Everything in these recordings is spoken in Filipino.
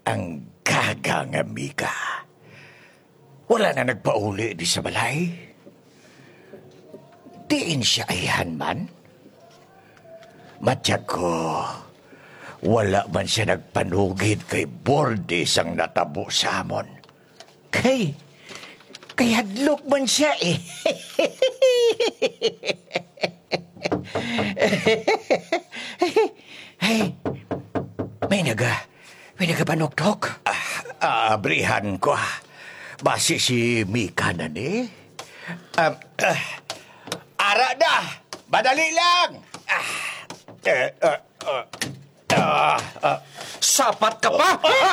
ang gaga nga Mika. Wala na nagpauli di sa balay. Diin siya ayhan man. Matiyag ko, wala man siya nagpanugid kay Bordes ang natabo sa amon. Kay hadlok man siya eh. Hey, may nagapanoktok. Abrihan ko. Basi si Mika na ni. Ara na! Madali lang! Sapat ka pa?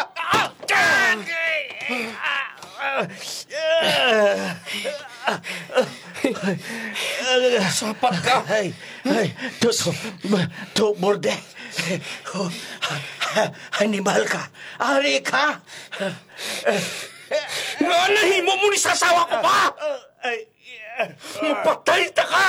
Sapat ka? Borde. Animal ka. Ari ka. Nga nahimo mo ni sasawa ko pa? Mapatay ta ka!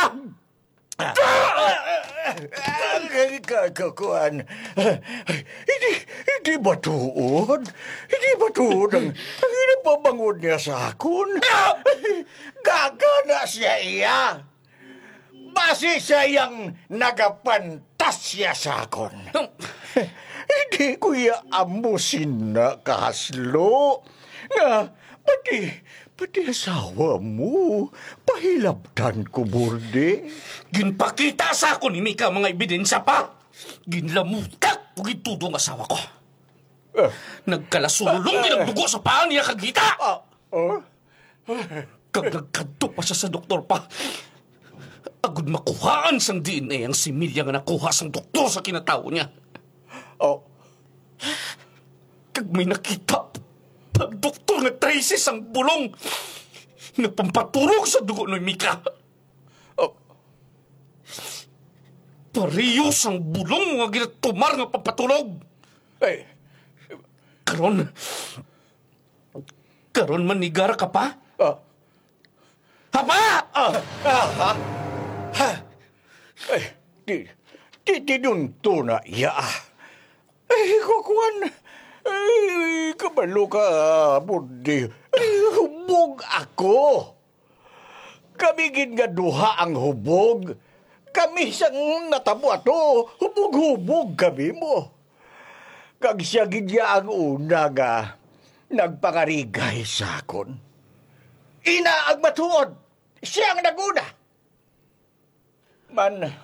Kakakuan. Hindi ba tuod? Hindi ba tuod ang inapabangod niya sa akon? Gaga na siya iya. Basi siya yung nagapantasya sa akon. Hindi ko amusin na kahaslo. Nga, pati asawa mo, pahilabtan ko, Borde. Ginpakita sa ako ni Mika mga ebidensya pa. Ginlamutak kung itudo ang asawa ko. Nagkalasululong ginagdugo sa paan niya kagita. Kag nagkanto pa siya sa doktor pa. Agud makuhaan sang DNA ang similya nga nakuha sang doktor sa kinatao niya. Kag may nakita pag-doktor nga Tracy sang bulong nagpampaturog sa dugo ni Mika. Parehas ang bulong nga ginatumar nga pampatulog. Karon manigara ka pa? Hapa! Di nunto na iya. Kukuan. Kabalo ka, Borde. Hubog ako. Kami nga duha ang hubog. Kami siyang natabo ato. Hubog-hubog kami mo. Kag siya gidya ang una nga nagpangarigay sa akon. Ina ang matuod. Siya ang naguna. Man,